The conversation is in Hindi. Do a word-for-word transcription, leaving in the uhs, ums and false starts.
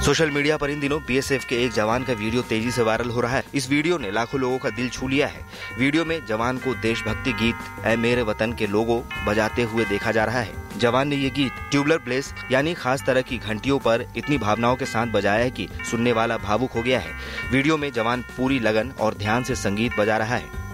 सोशल मीडिया पर इन दिनों बीएसएफ के एक जवान का वीडियो तेजी से वायरल हो रहा है। इस वीडियो ने लाखों लोगों का दिल छू लिया है। वीडियो में जवान को देशभक्ति गीत ऐ मेरे वतन के लोगों बजाते हुए देखा जा रहा है। जवान ने ये गीत ट्यूबलर प्लेस यानी खास तरह की घंटियों पर इतनी भावनाओं के साथ बजाया है कि सुनने वाला भावुक हो गया है। वीडियो में जवान पूरी लगन और ध्यान से संगीत बजा रहा है।